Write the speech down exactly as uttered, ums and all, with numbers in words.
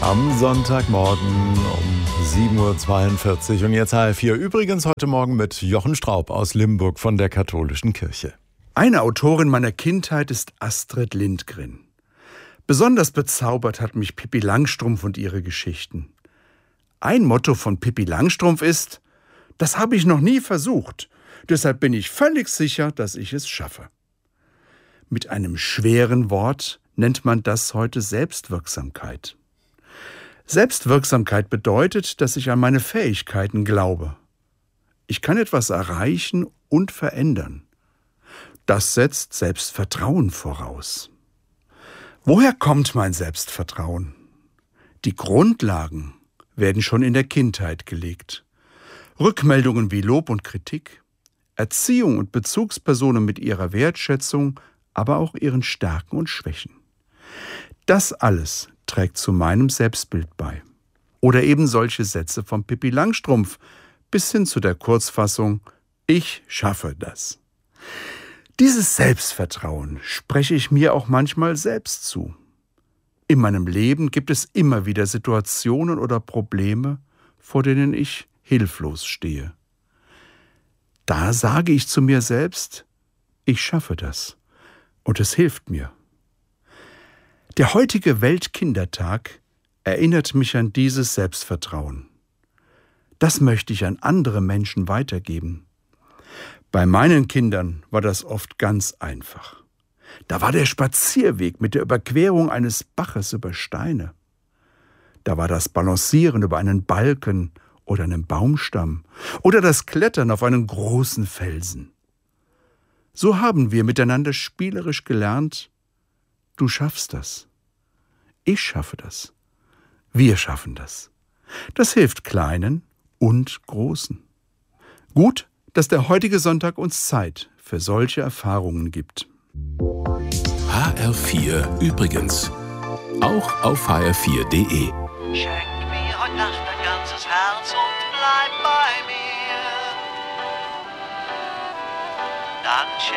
Am Sonntagmorgen um sieben Uhr zweiundvierzig und jetzt H R vier. Übrigens heute Morgen mit Jochen Straub aus Limburg von der Katholischen Kirche. Eine Autorin meiner Kindheit ist Astrid Lindgren. Besonders bezaubert hat mich Pippi Langstrumpf und ihre Geschichten. Ein Motto von Pippi Langstrumpf ist: Das habe ich noch nie versucht, deshalb bin ich völlig sicher, dass ich es schaffe. Mit einem schweren Wort nennt man das heute Selbstwirksamkeit. Selbstwirksamkeit bedeutet, dass ich an meine Fähigkeiten glaube. Ich kann etwas erreichen und verändern. Das setzt Selbstvertrauen voraus. Woher kommt mein Selbstvertrauen? Die Grundlagen werden schon in der Kindheit gelegt. Rückmeldungen wie Lob und Kritik, Erziehung und Bezugspersonen mit ihrer Wertschätzung, aber auch ihren Stärken und Schwächen. Das alles trägt zu meinem Selbstbild bei. Oder eben solche Sätze von Pippi Langstrumpf bis hin zu der Kurzfassung: Ich schaffe das. Dieses Selbstvertrauen spreche ich mir auch manchmal selbst zu. In meinem Leben gibt es immer wieder Situationen oder Probleme, vor denen ich hilflos stehe. Da sage ich zu mir selbst: Ich schaffe das. Und es hilft mir. Der heutige Weltkindertag erinnert mich an dieses Selbstvertrauen. Das möchte ich an andere Menschen weitergeben. Bei meinen Kindern war das oft ganz einfach. Da war der Spazierweg mit der Überquerung eines Baches über Steine. Da war das Balancieren über einen Balken oder einen Baumstamm oder das Klettern auf einen großen Felsen. So haben wir miteinander spielerisch gelernt: Du schaffst das. Ich schaffe das. Wir schaffen das. Das hilft Kleinen und Großen. Gut, dass der heutige Sonntag uns Zeit für solche Erfahrungen gibt. H R vier übrigens. Auch auf h r vier punkt d e. Schenk mir heute Nacht dein ganzes Herz und bleib bei mir. Dann